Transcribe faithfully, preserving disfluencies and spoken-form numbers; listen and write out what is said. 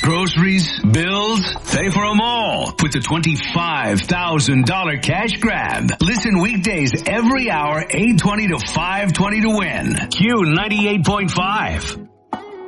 groceries, bills, pay for them all with the twenty-five thousand dollars cash grab. Listen weekdays every hour, eight twenty to five twenty to win. Q ninety-eight point five.